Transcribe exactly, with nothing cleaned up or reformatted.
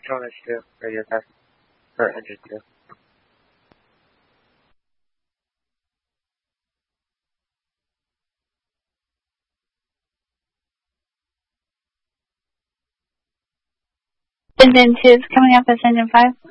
Jonas two, radio test, or engine two. Engine two is coming up as engine five.